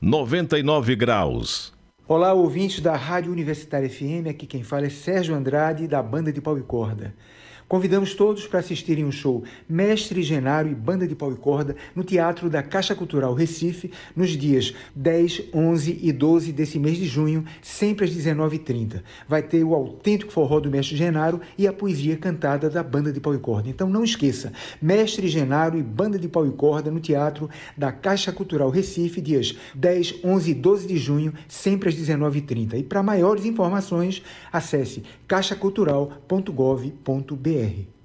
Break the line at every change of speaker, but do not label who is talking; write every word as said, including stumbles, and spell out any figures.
noventa e nove graus.
Olá, ouvintes da Rádio Universitária F M, aqui quem fala é Sérgio Andrade, da Banda de Pau e Corda. Convidamos todos para assistirem o show Mestre Genaro e Banda de Pau e Corda no Teatro da Caixa Cultural Recife, nos dias dez, onze e doze desse mês de junho, sempre às dezenove e trinta. Vai ter o autêntico forró do Mestre Genaro e a poesia cantada da Banda de Pau e Corda. Então não esqueça, Mestre Genaro e Banda de Pau e Corda no Teatro da Caixa Cultural Recife, dias dez, onze e doze de junho, sempre às dezenove e trinta. E para maiores informações, acesse caixa cultural ponto gov ponto br.